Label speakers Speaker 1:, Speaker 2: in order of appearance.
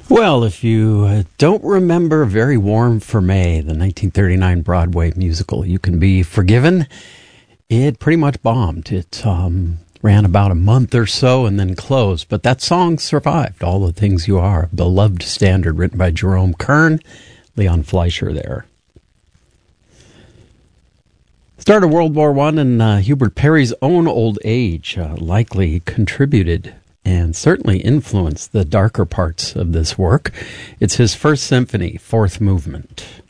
Speaker 1: Well, if you don't remember Very Warm for May, the 1939 Broadway musical, you can be forgiven. It pretty much bombed. It ran about a month or so and then closed. But that song survived. All the Things You Are, a beloved standard written by Jerome Kern, Leon Fleischer there. Start of World War I and Hubert Parry's own old age likely contributed and certainly influenced the darker parts of this work. It's his first symphony, fourth movement.